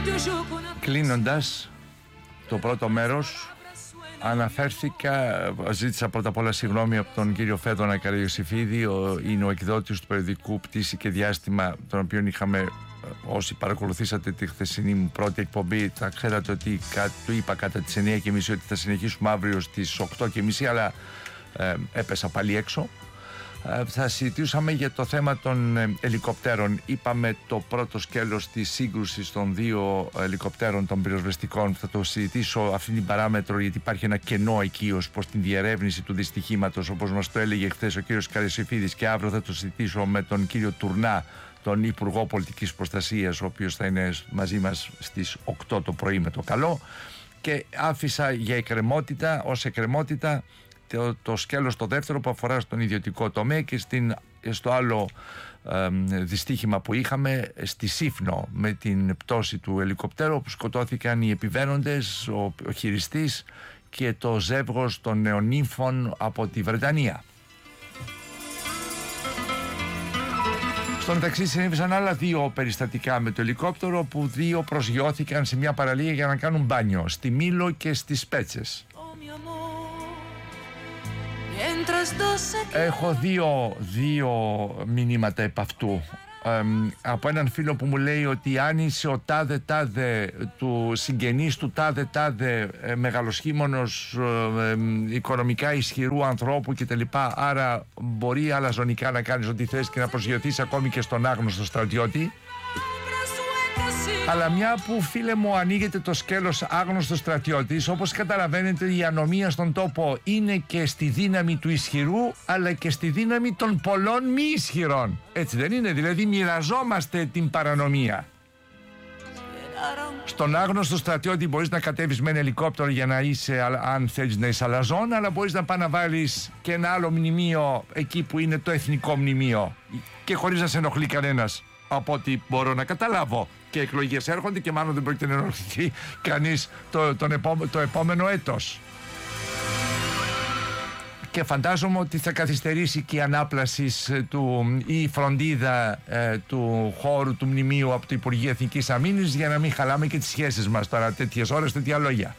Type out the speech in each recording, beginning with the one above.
Κλείνοντας το πρώτο μέρος, ζήτησα πρώτα απ' όλα συγγνώμη από τον κύριο Φέδωνα Καραϊωσήφιδη, είναι ο εκδότης του περιοδικού Πτήση και Διάστημα, τον οποίο είχαμε, όσοι παρακολουθήσατε τη χθεσινή μου πρώτη εκπομπή, θα ξέρατε ότι του είπα κατά τις 9:30 ότι θα συνεχίσουμε αύριο στις 8:30, αλλά έπεσα πάλι έξω. Θα συζητούσαμε για το θέμα των ελικοπτέρων. Είπαμε το πρώτο σκέλος της σύγκρουσης των δύο ελικοπτέρων των πυροσβεστικών. Θα το συζητήσω αυτή την παράμετρο, γιατί υπάρχει ένα κενό εκεί ως προς την διερεύνηση του δυστυχήματος, όπως μας το έλεγε χθες ο κύριος Καραϊωσήφιδης, και αύριο θα το συζητήσω με τον κύριο Τουρνά, τον Υπουργό Πολιτικής Προστασίας, ο οποίος θα είναι μαζί μας στις 8 το πρωί με το καλό. Και άφησα για εκκρεμότητα, ως εκκρεμότητα, το σκέλος το δεύτερο που αφορά στον ιδιωτικό τομέα και στο άλλο δυστύχημα που είχαμε στη Σύφνο με την πτώση του ελικοπτέρου, όπου σκοτώθηκαν οι επιβαίνοντες, ο χειριστής και το ζεύγος των νεονύμφων από τη Βρετανία. Στο μεταξύ συνέβησαν άλλα δύο περιστατικά με το ελικόπτερο, που δύο προσγειώθηκαν σε μια παραλία για να κάνουν μπάνιο, στη Μήλο και στις Πέτσες. Έχω δύο μηνύματα επ' αυτού. Από έναν φίλο που μου λέει ότι αν είσαι ο τάδε του συγγενής του τάδε μεγαλοσχήμονος, οικονομικά ισχυρού ανθρώπου κτλ, άρα μπορεί αλαζονικά να κάνεις ό,τι θες και να προσγειωθείς ακόμη και στον άγνωστο στρατιώτη. Αλλά μια που, φίλε μου, ανοίγεται το σκέλος άγνωστος στρατιώτης, όπως καταλαβαίνετε, η ανομία στον τόπο είναι και στη δύναμη του ισχυρού, αλλά και στη δύναμη των πολλών μη ισχυρών. Έτσι δεν είναι? Δηλαδή μοιραζόμαστε την παρανομία. Στον άγνωστο στρατιώτη μπορείς να κατέβεις με ένα ελικόπτερο για να είσαι, αν θέλεις να είσαι αλαζόν, αλλά μπορείς να πάει να βάλεις και ένα άλλο μνημείο εκεί που είναι το εθνικό μνημείο, και χωρίς να σε ενοχλεί κανένας, από ό,τι μπορώ να καταλάβω. Και εκλογές έρχονται και μάλλον δεν πρόκειται να ενοχληθεί κανείς το επόμενο έτος. Και φαντάζομαι ότι θα καθυστερήσει και η ανάπλαση ή η φροντίδα του χώρου του μνημείου από το Υπουργείο Εθνικής Αμήνης, για να μην χαλάμε και τις σχέσεις μας τώρα τέτοιες ώρες, τέτοια λόγια.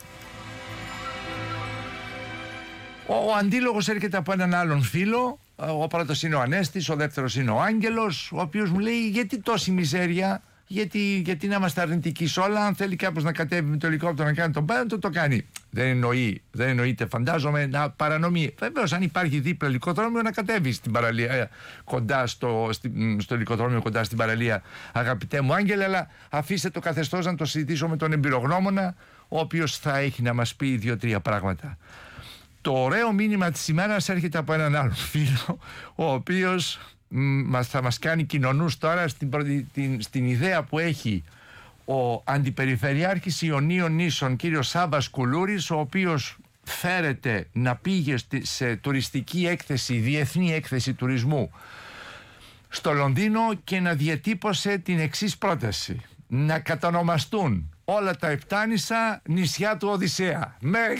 Ο αντίλογος έρχεται από έναν άλλον φίλο. Ο πρώτος είναι ο Ανέστης, ο δεύτερος είναι ο Άγγελος, ο οποίος μου λέει: γιατί τόση μιζέρια, γιατί να είμαστε αρνητικοί σε όλα? Αν θέλει κάποιος να κατέβει με το ελικόπτερο να κάνει τον πάνω, το κάνει. Δεν εννοείται, φαντάζομαι, να παρανομεί. Βεβαίως, αν υπάρχει δίπλα ελικοδρόμιο, να κατέβει στην παραλία, κοντά στο ελικοδρόμιο, κοντά στην παραλία, αγαπητέ μου Άγγελε, αλλά αφήστε το καθεστώς να το συζητήσω με τον εμπειρογνώμονα, ο οποίος θα έχει να μας πει 2-3 πράγματα. Το ωραίο μήνυμα της ημέρας έρχεται από έναν άλλο φίλο, ο οποίος θα μας κάνει κοινωνούς τώρα στην ιδέα που έχει ο Αντιπεριφερειάρχης Ιωνίων Νήσων, κύριος Σάββας Κουλούρης, ο οποίος φέρεται να πήγε σε τουριστική έκθεση, διεθνή έκθεση τουρισμού στο Λονδίνο, και να διατύπωσε την εξής πρόταση: να κατανομαστούν όλα τα επτάνησα νησιά του Οδυσσέα.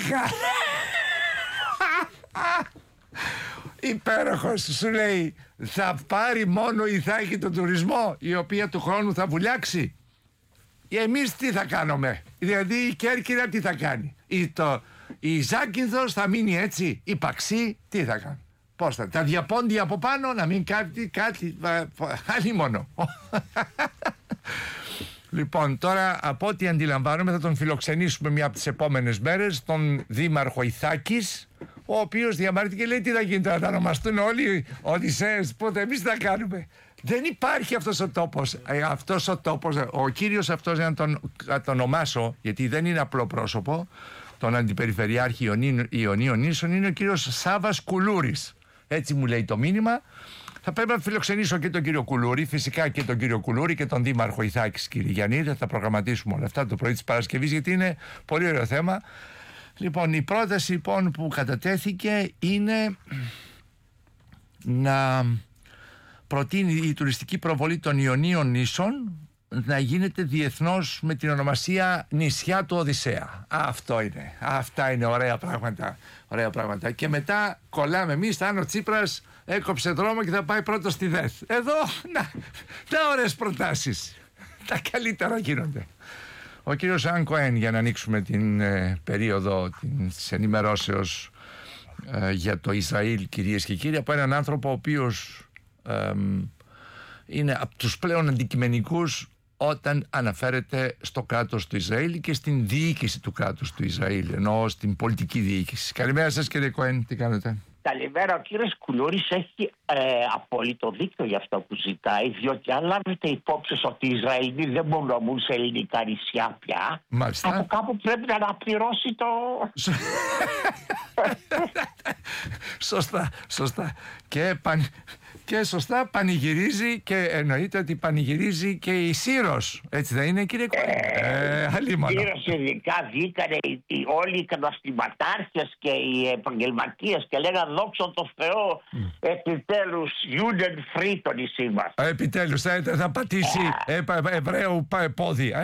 Υπέροχος, σου λέει, θα πάρει μόνο η Θάκη τον τουρισμό, η οποία του χρόνου θα βουλιάξει. Εμείς τι θα κάνουμε? Δηλαδή η Κέρκυρα τι θα κάνει? Η Ζάκυνθος θα μείνει έτσι? Η Παξή τι θα κάνει? Πώς θα, τα διαπόντια από πάνω να μην κάτι άλλη μόνο. Λοιπόν, τώρα από ό,τι αντιλαμβάνομαι θα τον φιλοξενήσουμε μια από τις επόμενες μέρες, τον Δήμαρχο Ιθάκης, ο οποίος διαμαρτύρεται και λέει: τι θα γίνει, θα ονομαστούν όλοι Οδυσσέες? Πότε, εμείς τι θα κάνουμε? Δεν υπάρχει αυτός ο τόπος. Ο κύριος αυτός, για να τον ονομάσω, γιατί δεν είναι απλό πρόσωπο, τον Αντιπεριφερειάρχη Ιωνίων Νήσων, είναι ο κύριος Σάββας Κουλούρης. Έτσι μου λέει το μήνυμα. Θα πρέπει να φιλοξενήσω και τον κύριο Κουλούρη, φυσικά και τον κύριο Κουλούρη και τον Δήμαρχο Ιθάκης, κύριε Γιαννίδη. Θα προγραμματίσουμε όλα αυτά το πρωί της Παρασκευής, γιατί είναι πολύ ωραίο θέμα. Λοιπόν, η πρόταση λοιπόν που κατατέθηκε είναι να προτείνει η τουριστική προβολή των Ιωνίων Νήσων να γίνεται διεθνώς με την ονομασία νησιά του Οδυσσέα. Αυτά είναι ωραία πράγματα. Και μετά κολλάμε εμείς, θα είναι ο Τσίπρας, έκοψε δρόμο και θα πάει πρώτο στη ΔΕΘ. Εδώ, να ωραίες προτάσεις. Τα καλύτερα γίνονται. Ο κύριος Αν Κοέν, για να ανοίξουμε την περίοδο της ενημερώσεως για το Ισραήλ, κυρίες και κύριοι, από έναν άνθρωπο ο οποίος είναι από τους πλέον αντικειμενικούς όταν αναφέρεται στο κράτος του Ισραήλ και στην διοίκηση του κράτους του Ισραήλ, ενώ στην πολιτική διοίκηση. Καλημέρα σας, κύριε Κοέν, τι κάνετε? Καλημέρα. Ο κύριος Κουλούρης έχει απόλυτο δίκιο για αυτό που ζητάει, διότι αν λάβετε υπόψη ότι οι Ισραηλοί δεν μπορούν να μπουν σε ελληνικά νησιά πια, μάλιστα, από κάπου πρέπει να αναπληρώσει το... Σωστά. Και σωστά πανηγυρίζει, και εννοείται ότι πανηγυρίζει και η Σύρος. Έτσι δεν είναι, κύριε Κοέν? Σύρος ειδικά βγήκανε όλοι οι καταστηματάρχες και οι επαγγελματίες και λέγανε δόξα τω Θεώ, επιτέλους Juden free το νησί μας. Επιτέλους θα πατήσει Εβραίου πόδι.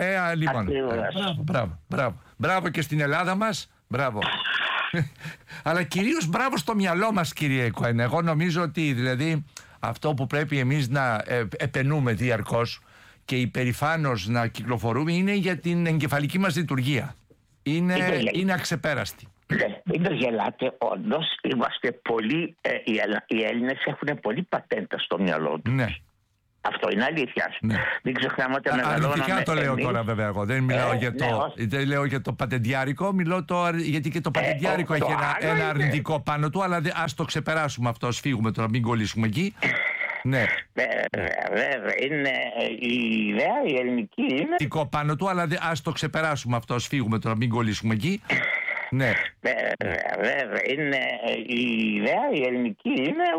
Μπράβο και στην Ελλάδα μας. Μπράβο. Αλλά κυρίως μπράβο στο μυαλό μας, κύριε Κοέν. Εγώ νομίζω ότι δηλαδή αυτό που πρέπει εμείς να επενούμε διαρκώς και υπερηφάνως να κυκλοφορούμε είναι για την εγκεφαλική μας λειτουργία. Είναι αξεπέραστη. Μην το γελάτε, όντως είμαστε πολύ, οι Έλληνες έχουν πολύ πατέντα στο μυαλό τους. Ναι. Αυτό είναι αλήθεια. Ναι. Μην ξεχνάμε ότι μεγαλώναμε. Αρνητικά το λέω τώρα, βέβαια. Εγώ δεν μιλάω δεν λέω για το πατεντιάρικο, γιατί και το πατεντιάρικο έχει ένα αρνητικό πάνω του, αλλά ας το ξεπεράσουμε αυτό, ας φύγουμε τώρα, μην κολλήσουμε εκεί. Ναι. Βέβαια, είναι η ιδέα, η ελληνική είναι. Αρνητικό πάνω του, αλλά ας το ξεπεράσουμε αυτό, ας φύγουμε τώρα, μην κολλήσουμε εκεί. Ναι. Βέβαια, είναι η ιδέα, η ελληνική είναι